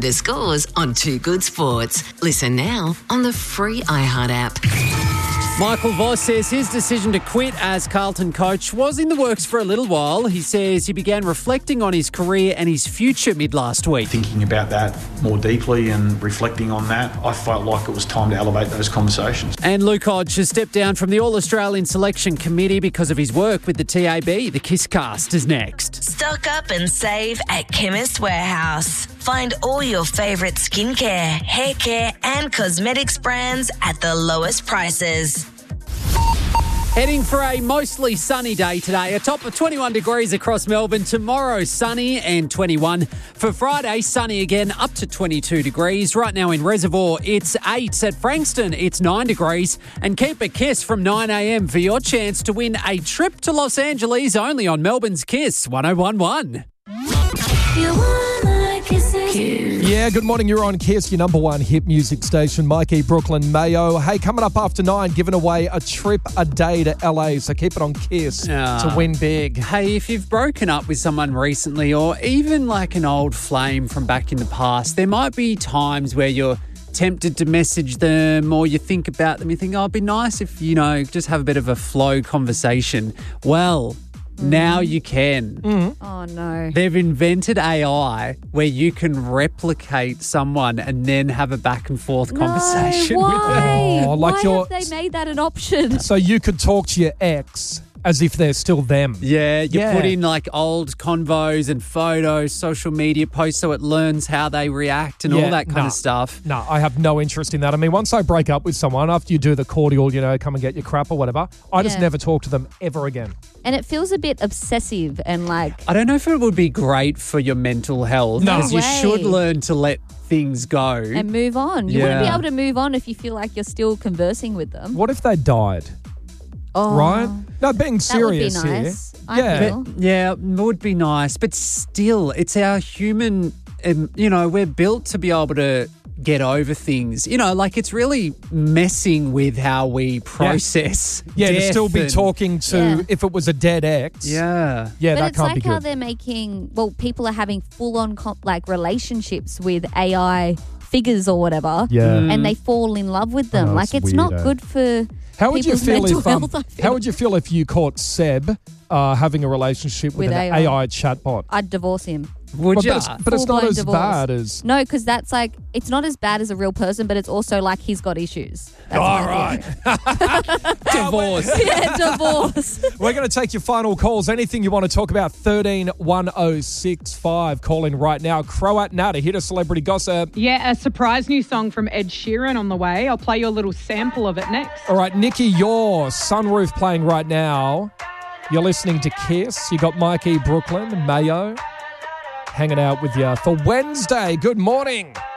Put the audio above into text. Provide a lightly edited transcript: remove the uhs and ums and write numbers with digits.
The scores on Too Good Sports. Listen now on the free iHeart app. Michael Voss says his decision to quit as Carlton coach was in the works for a little while. He says he began reflecting on his career and his future mid-last week. Thinking about that more deeply and reflecting on that, I felt like it was time to elevate those conversations. And Luke Hodge has stepped down from the All-Australian Selection Committee because of his work with the TAB. The Kisscast is next. Stock up and save at Chemist Warehouse. Find all your favourite skincare, hair care and cosmetics brands at the lowest prices. Heading for a mostly sunny day today. A top of 21 degrees across Melbourne. Tomorrow, sunny and 21. For Friday, sunny again, up to 22 degrees. Right now in Reservoir, it's 8. At Frankston, it's 9 degrees. And keep a kiss from 9 a.m. for your chance to win a trip to Los Angeles only on Melbourne's Kiss 101.1. Yeah, good morning. You're on Kiss, your number one hit music station. Mikey, Brooklyn, Mayo. Hey, coming up after 9, giving away a trip a day to LA. So keep it on Kiss to win big. Hey, if you've broken up with someone recently or even like an old flame from back in the past, there might be times where you're tempted to message them or you think about them. You think, oh, it'd be nice if, just have a bit of a flow conversation. Well, now you can. Mm-hmm. Oh, no. They've invented AI where you can replicate someone and then have a back and forth conversation with them. Why? Oh, like Why have they made that an option? So you could talk to your ex as if they're still them. Yeah, you put in like old convos and photos, social media posts so it learns how they react and all that kind of stuff. No, I have no interest in that. I mean, once I break up with someone, after you do the cordial, come and get your crap or whatever, I just never talk to them ever again. And it feels a bit obsessive and like... I don't know if it would be great for your mental health. No. Because you should learn to let things go. And move on. You wouldn't be able to move on if you feel like you're still conversing with them. What if they died? Oh, right? No, being serious that would be nice, here. I feel. Yeah, it would be nice. But still, it's our human... we're built to be able to get over things. Like it's really messing with how we process to death still be talking to if it was a dead ex. Yeah. Yeah, but that it's can't like be good. how they're making, people are having full-on relationships with AI figures or whatever. Yeah. And they fall in love with them. It's It's not weird, good for How would you people's feel mental if health, I feel. How would you feel if you caught Seb having a relationship with an AI chatbot? I'd divorce him. Would you? But it's not Full-blown as divorce. bad as... No, because that's like, it's not as bad as a real person, but it's also like he's got issues. That's All my right. Divorce. yeah, divorce. We're going to take your final calls. Anything you want to talk about, 131065. Call in right now. Croat Nata, hit a celebrity gossip. Yeah, a surprise new song from Ed Sheeran on the way. I'll play you a little sample of it next. All right, Nikki, your Sunroof playing right now. You're listening to Kiss. You got Mikey, Brooklyn, Mayo hanging out with you for Wednesday. Good morning.